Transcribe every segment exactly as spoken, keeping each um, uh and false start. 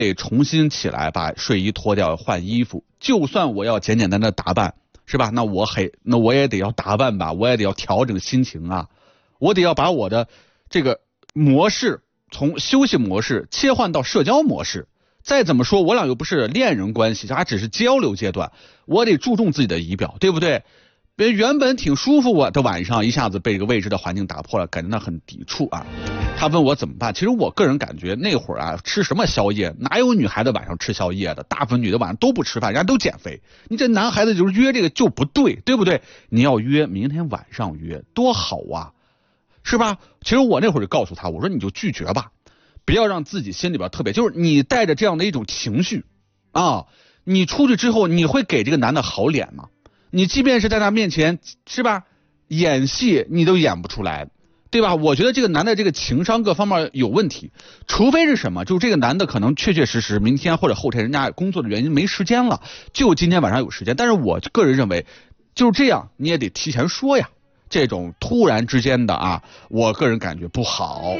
得重新起来，把睡衣脱掉换衣服。就算我要简简单单的打扮，是吧？那我还那我也得要打扮吧，我也得要调整心情啊，我得要把我的这个模式从休息模式切换到社交模式。再怎么说，我俩又不是恋人关系，还只是交流阶段，我得注重自己的仪表，对不对？别原本挺舒服我的晚上，一下子被这个未知的环境打破了，感觉到很抵触啊。他问我怎么办，其实我个人感觉那会儿啊，吃什么宵夜，哪有女孩子晚上吃宵夜的？大部分女的晚上都不吃饭，人家都减肥。你这男孩子就是约这个就不对，对不对？你要约明天晚上约，多好啊，是吧？其实我那会儿就告诉他，我说你就拒绝吧，不要让自己心里边特别，就是你带着这样的一种情绪啊，你出去之后你会给这个男的好脸吗？你即便是在他面前，是吧，演戏你都演不出来，对吧？我觉得这个男的这个情商各方面有问题，除非是什么，就是这个男的可能确确实实明天或者后天人家工作的原因没时间了，就今天晚上有时间。但是我个人认为就是这样，你也得提前说呀，这种突然之间的啊，我个人感觉不好。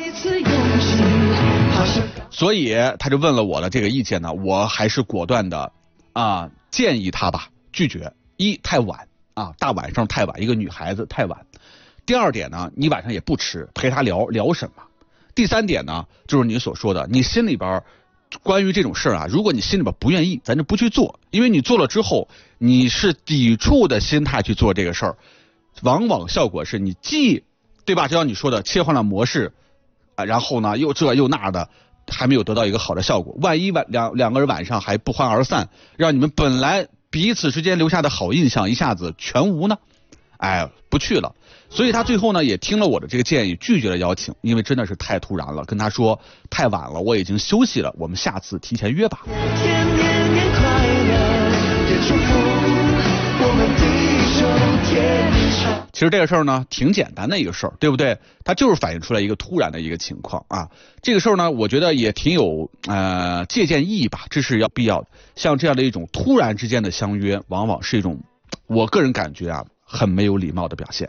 所以他就问了我的这个意见呢，我还是果断的啊建议他吧，拒绝。一太晚啊，大晚上太晚，一个女孩子太晚。第二点呢，你晚上也不吃，陪她聊聊什么？第三点呢，就是你所说的，你心里边关于这种事儿啊，如果你心里边不愿意，咱就不去做，因为你做了之后，你是抵触的心态去做这个事儿，往往效果是你既对吧？就像你说的，切换了模式啊，然后呢又这又那的，还没有得到一个好的效果。万一晚两两个人晚上还不欢而散，让你们本来彼此之间留下的好印象一下子全无呢？哎，不去了。所以他最后呢也听了我的这个建议，拒绝了邀请，因为真的是太突然了，跟他说太晚了，我已经休息了，我们下次提前约吧。天年年快乐的祝福，我们地手天长。其实这个事儿呢挺简单的一个事儿，对不对？它就是反映出来一个突然的一个情况啊。这个事儿呢我觉得也挺有呃借鉴意义吧，这是要必要的。像这样的一种突然之间的相约，往往是一种我个人感觉啊很没有礼貌的表现。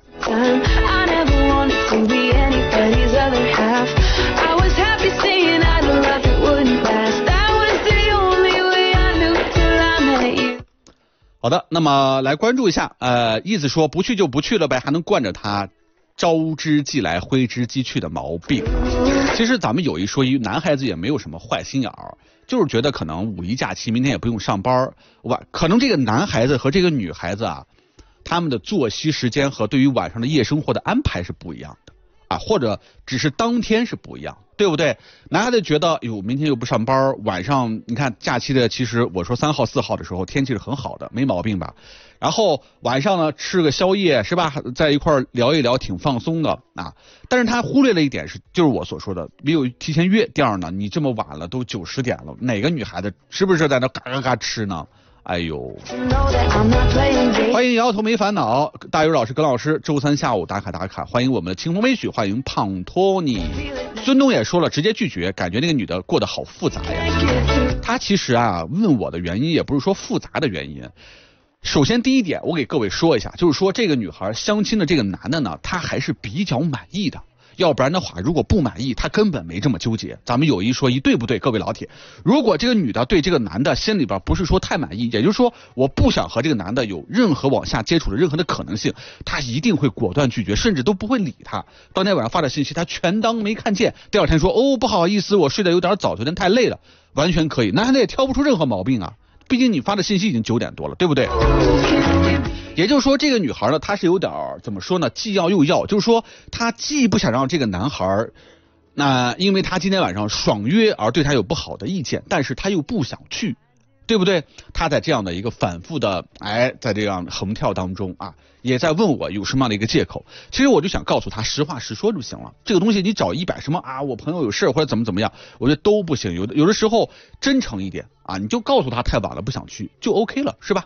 好的，那么来关注一下，呃，意思说不去就不去了呗，还能惯着他招之即来挥之即去的毛病。其实咱们有一说一，男孩子也没有什么坏心眼儿，就是觉得可能五一假期明天也不用上班，晚可能这个男孩子和这个女孩子啊，他们的作息时间和对于晚上的夜生活的安排是不一样的啊，或者只是当天是不一样，对不对？男孩子觉得哟，明天又不上班，晚上你看假期的，其实我说三号四号的时候天气是很好的，没毛病吧？然后晚上呢吃个宵夜是吧，在一块聊一聊挺放松的啊。但是他忽略了一点是，就是我所说的没有提前约。第二呢，你这么晚了都九十点了，哪个女孩子是不是在那嘎嘎嘎吃呢？哎呦，欢迎摇头没烦恼，大鱼老师跟老师周三下午打卡打卡，欢迎我们的清风美许，欢迎胖托尼。孙东也说了，直接拒绝，感觉那个女的过得好复杂呀。他其实啊问我的原因也不是说复杂的原因。首先第一点我给各位说一下，就是说这个女孩相亲的这个男的呢，他还是比较满意的，要不然的话如果不满意他根本没这么纠结。咱们有一说一，对不对？各位老铁，如果这个女的对这个男的心里边不是说太满意，也就是说我不想和这个男的有任何往下接触的任何的可能性，他一定会果断拒绝，甚至都不会理他。当天晚上发的信息他全当没看见，第二天说哦不好意思我睡得有点早，昨天太累了，完全可以，男孩子也挑不出任何毛病啊，毕竟你发的信息已经九点多了，对不对？也就是说这个女孩呢，她是有点怎么说呢，既要又要，就是说她既不想让这个男孩那因为他今天晚上爽约而对他有不好的意见，但是他又不想去，对不对？他在这样的一个反复的哎在这样横跳当中啊，也在问我有什么样的一个借口。其实我就想告诉他实话实说就行了，这个东西你找一百什么啊我朋友有事或者怎么怎么样，我觉得都不行。有的有的时候真诚一点啊，你就告诉他太晚了不想去就 OK 了，是吧？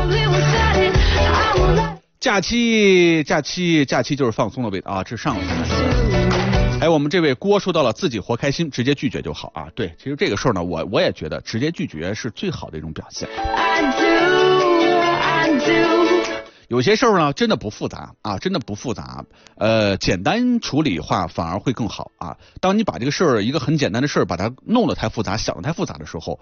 假期假期假期就是放松的味道啊，这是上个星期。哎，我们这位郭说到了自己活开心，直接拒绝就好啊。对，其实这个事儿呢，我我也觉得直接拒绝是最好的一种表现。I do, I do 有些事儿呢真的不复杂啊，真的不复杂，呃，简单处理话反而会更好啊。当你把这个事儿一个很简单的事儿把它弄得太复杂，想得太复杂的时候，